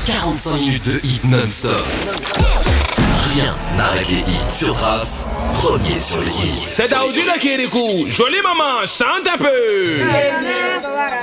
45 minutes de hit non-stop. Rien n'arrête les hits sur Trace, premier sur les hits. C'est Daoudi le Kirikou, jolie maman, chante un peu.